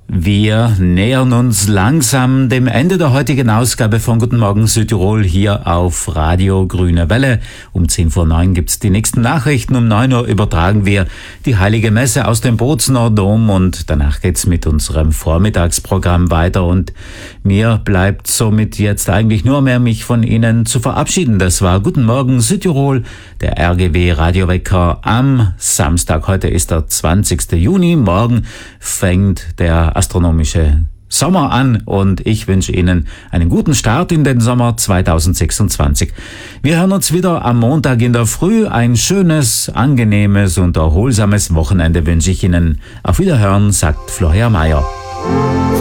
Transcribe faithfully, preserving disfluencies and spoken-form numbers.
Wir nähern uns langsam dem Ende der heutigen Ausgabe von Guten Morgen Südtirol hier auf Radio Grüne Welle. Um zehn vor neun gibt's die nächsten Nachrichten. Um neun Uhr übertragen wir die Heilige Messe aus dem Bozner Dom und danach geht's mit unserem Vormittagsprogramm weiter. Und mir bleibt somit jetzt eigentlich nur mehr, mich von Ihnen zu verabschieden. Das war Guten Morgen Südtirol, der R G W Radiowecker am Samstag. Heute ist der zwanzigster Juni. Morgen fängt der astronomische Sommer an und ich wünsche Ihnen einen guten Start in den Sommer zweitausendsechsundzwanzig. Wir hören uns wieder am Montag in der Früh. Ein schönes, angenehmes und erholsames Wochenende wünsche ich Ihnen. Auf Wiederhören, sagt Florian Mayer.